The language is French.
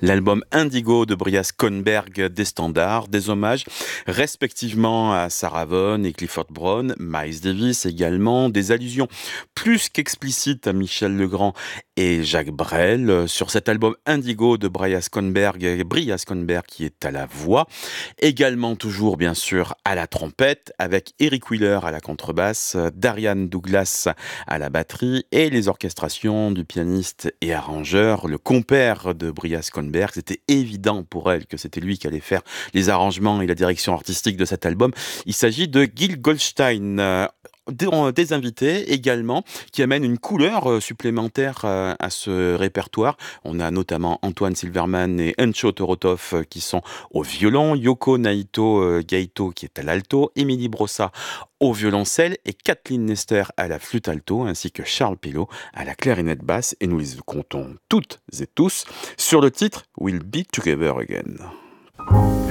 L'album Indigo de Bria Skonberg, des standards, des hommages respectivement à Sarah Vaughan et Clifford Brown, Miles Davis également, des allusions plus qu'explicites à Michel Legrand et Jacques Brel sur cet album Indigo de Bria Skonberg qui est à la voix, également toujours bien sûr à la trompette avec Eric Wheeler à la contrebasse, Darian Douglas à la batterie et les orchestrations du pianiste et arrangeur, le compère de Bria Skonberg. C'était évident pour elle que c'était lui qui allait faire les arrangements et la direction artistique de cet album. Il s'agit de Gil Goldstein. Des invités également qui amènent une couleur supplémentaire à ce répertoire. On a notamment Antoine Silverman et Encho Torotov qui sont au violon, Yoko Naito Gaito qui est à l'alto, Émilie Brossa au violoncelle et Kathleen Nestor à la flûte alto ainsi que Charles Pelot à la clarinette basse, et nous les comptons toutes et tous sur le titre We'll Be Together Again.